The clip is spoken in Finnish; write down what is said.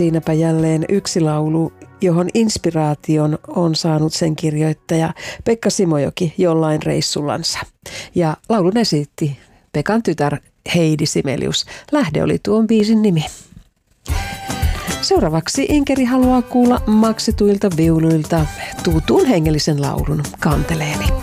siinäpä jälleen yksi laulu, johon inspiraation on saanut sen kirjoittaja Pekka Simojoki jollain reissullansa. Ja laulun esitti Pekan tytär Heidi Simelius. Lähde oli tuon biisin nimi. Seuraavaksi Inkeri haluaa kuulla maksetuilta viuluilta tutun hengellisen laulun Kanteleeni.